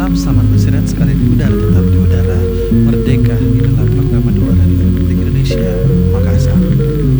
malam, selamat beristirahat sekali di udara, tetap di udara.